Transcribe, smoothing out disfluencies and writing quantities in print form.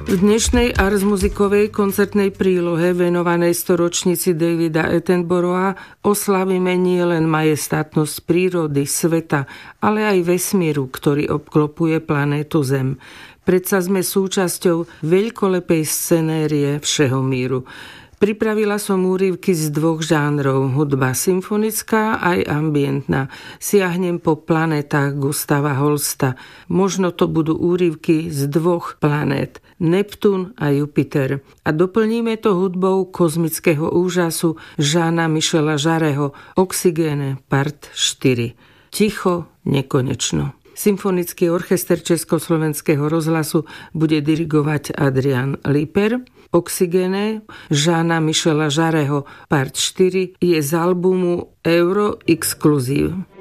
V dnešnej Ars Musikovej koncertnej prílohe venovanej storočnici Davida Attenborougha oslavíme nielen majestátnosť prírody, sveta, ale aj vesmíru, ktorý obklopuje planétu Zem. Predsa sme súčasťou veľkolepej scenérie všeho míru. Pripravila som úryvky z dvoch žánrov, hudba symfonická aj ambientná. Siahnem po planetách Gustava Holsta. Možno to budú úryvky z dvoch planét, Neptún a Jupiter. A doplníme to hudbou kozmického úžasu Jeana Michela Jarreho Oxygene part 4. Ticho nekonečno. Symfonický orchester Československého rozhlasu bude dirigovať Adrian Liper. Oxygene Jeana Michela Jarreho part 4 je z albumu Euro Exclusive.